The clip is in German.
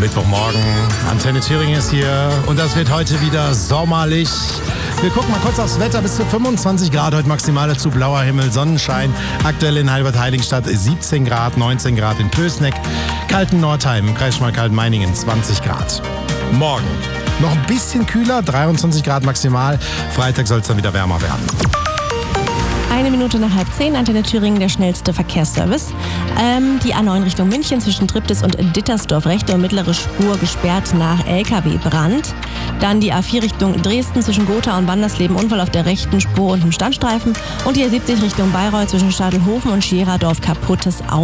Mittwochmorgen. Antenne Thüringen ist hier und das wird heute wieder sommerlich. Wir gucken mal kurz aufs Wetter. Bis zu 25 Grad heute maximal dazu. Blauer Himmel, Sonnenschein. Aktuell in Halbert-Heiligenstadt 17 Grad, 19 Grad in Pößneck. Kalten Nordheim, im Kreis Schmalkalden-Meiningen 20 Grad. Morgen noch ein bisschen kühler, 23 Grad maximal. Freitag soll es dann wieder wärmer werden. 9:01, Antenne Thüringen, der schnellste Verkehrsservice. Die A9 Richtung München zwischen Triptis und Dittersdorf, rechte und mittlere Spur gesperrt nach LKW-Brand. Dann die A4 Richtung Dresden zwischen Gotha und Wandersleben, Unfall auf der rechten Spur und im Standstreifen. Und die A70 Richtung Bayreuth zwischen Stadelhofen und Schieradorf, kaputtes Auto.